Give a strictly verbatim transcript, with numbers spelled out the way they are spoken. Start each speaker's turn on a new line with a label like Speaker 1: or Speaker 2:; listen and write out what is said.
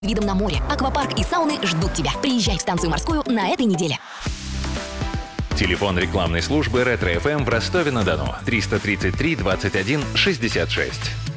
Speaker 1: Видом на море, аквапарк и сауны ждут тебя. Приезжай в станцию морскую на этой неделе.
Speaker 2: Телефон рекламной службы Ретро эф эм в Ростове-на-Дону триста тридцать три двадцать один шестьдесят шесть.